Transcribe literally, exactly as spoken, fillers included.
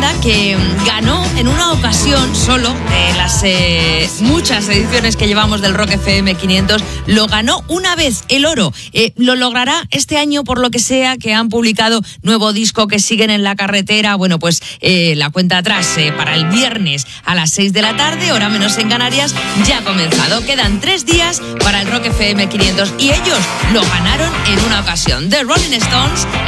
banda que ganó en una ocasión solo de las eh, muchas ediciones que llevamos del Rock F M quinientos, lo ganó una vez, el oro. Eh, lo logrará este año por lo que sea, que han publicado nuevo disco, que siguen en la carretera. Bueno, pues eh, la cuenta atrás eh, para el viernes a las seis de la tarde, hora menos en Canarias, ya ha comenzado. Quedan tres días para el Rock F M quinientos y ellos lo ganaron en una ocasión. The Rolling Stones